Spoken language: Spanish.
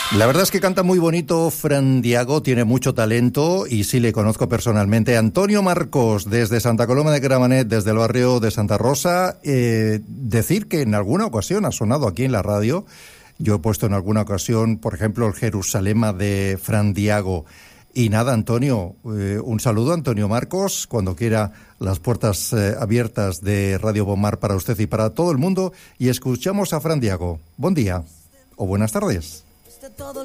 La verdad es que canta muy bonito Fran Diago, tiene mucho talento y sí le conozco personalmente. Antonio Marcos, desde Santa Coloma de Gramenet, desde el barrio de Santa Rosa. Decir que en alguna ocasión ha sonado aquí en la radio. Yo he puesto en alguna ocasión, por ejemplo, el Jerusalema de Fran Diago. Y nada, Antonio, un saludo, Antonio Marcos, cuando quiera las puertas abiertas de Radio Bomar para usted y para todo el mundo. Y escuchamos a Fran Diago. Buen día o buenas tardes.